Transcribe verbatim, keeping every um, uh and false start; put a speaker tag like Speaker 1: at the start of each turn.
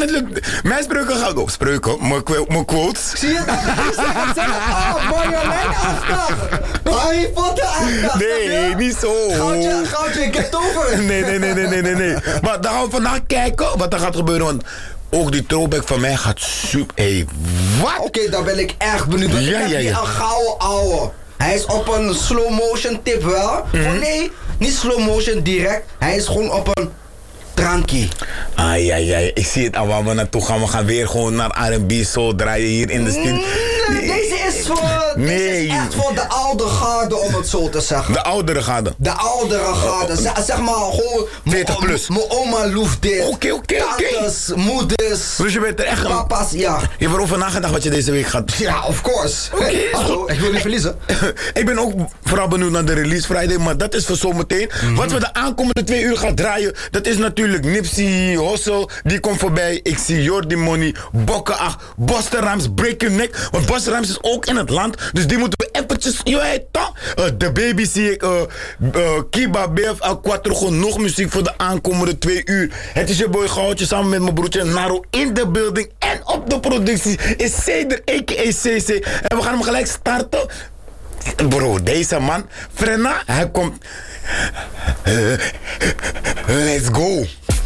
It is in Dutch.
Speaker 1: natuurlijk... Mijn spreuken gaan op. Spreuken, mijn qu- mijn quotes.
Speaker 2: Zie je dat? Ik zeg het zelf. Oh, Marjolein achter. Harry Potter achter.
Speaker 1: Nee, niet zo.
Speaker 2: Goudje, goudje, ik heb het over.
Speaker 1: Nee, nee, nee, nee, nee, nee, nee. Maar dan gaan we vandaag kijken wat er gaat gebeuren. Want ook die throwback van mij gaat super... Hé, wat?
Speaker 2: Oké, okay, dan ben ik echt benieuwd. Want
Speaker 1: Ja,
Speaker 2: ik heb
Speaker 1: ja,
Speaker 2: hier
Speaker 1: ja.
Speaker 2: een gouden ouwe. Hij is op een slow motion tip wel.
Speaker 1: Mhm.
Speaker 2: Oh nee, niet slow motion direct. Hij is gewoon op een trankie.
Speaker 1: Ai, ai, ai. Ik zie het al waar we naartoe gaan. We gaan weer gewoon naar R en B soul draaien hier in de studio.
Speaker 2: Nee, deze is voor...
Speaker 1: Nee.
Speaker 2: Deze is echt voor de oude garde, om het zo te zeggen.
Speaker 1: De oudere garde.
Speaker 2: De oudere garde. Zeg, zeg maar gewoon...
Speaker 1: veertig plus.
Speaker 2: Mijn oma loeft dit.
Speaker 1: Oké, oké, oké.
Speaker 2: Tantes, moeders,
Speaker 1: Dus je bent er echt...
Speaker 2: papa's, ja.
Speaker 1: Je hebt erover nagedacht wat je deze week gaat...
Speaker 2: Ja, of course.
Speaker 1: Oké, is
Speaker 2: Hallo,
Speaker 1: goed.
Speaker 2: ik wil niet verliezen.
Speaker 1: Ik ben ook vooral benieuwd naar de release Friday, maar dat is voor zometeen.
Speaker 2: Mhm.
Speaker 1: Wat we de aankomende twee uur gaan draaien, dat is natuurlijk Nipsey Hussle. Die komt voorbij. Ik zie Jordi Money, Bokkenach, Busta Rhymes, Break Your Neck. Want Busta Rhymes is ook in het land, dus die moeten we eventjes... Je weet toch? Uh, de Baby zie ik, uh, uh, Kiba, B F L Quattro, gewoon nog muziek voor de aankomende twee uur. Het is je boy Goudje samen met mijn broertje Naro in de building en op de productie is Ceder, a k a. C C. En we gaan hem gelijk starten. Bro, deze man, Frenna, hij komt... Uh, let's go.